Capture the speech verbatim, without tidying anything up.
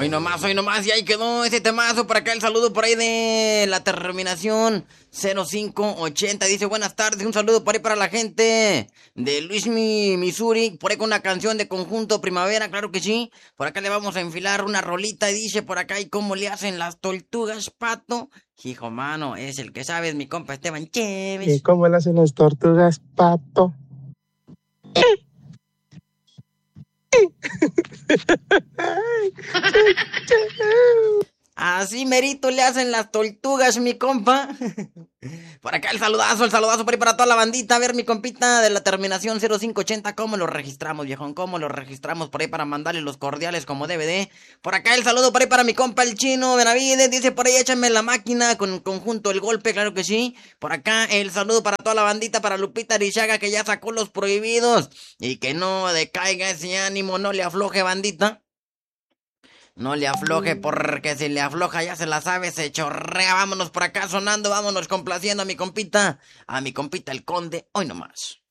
Hoy nomás, hoy nomás, y ahí quedó ese temazo. Por acá el saludo por ahí de la terminación cero cinco ochenta. Dice, buenas tardes, un saludo por ahí para la gente de Luismi, Missouri. Por ahí con una canción de Conjunto Primavera, claro que sí. Por acá le vamos a enfilar una rolita y dice por acá, ¿y cómo le hacen las tortugas, pato? Hijo, mano, es el que sabes, mi compa Esteban Chévez. ¿Y cómo le hacen las tortugas, pato? Así merito le hacen las tortugas, mi compa. Por acá el saludazo, el saludazo por ahí para toda la bandita. A ver, mi compita de la terminación cero cinco ochenta, ¿cómo lo registramos, viejón? ¿Cómo lo registramos por ahí para mandarle los cordiales como D V D? Por acá el saludo por ahí para mi compa el Chino Benavides. Dice por ahí, échame la máquina con Conjunto El Golpe, claro que sí. Por acá el saludo para toda la bandita, para Lupita Arizaga, que ya sacó Los Prohibidos. Y que no decaiga ese ánimo, no le afloje, bandita. No le afloje, porque si le afloja ya se la sabe, se chorrea. Vámonos por acá sonando, vámonos complaciendo a mi compita, a mi compita el Conde, hoy nomás.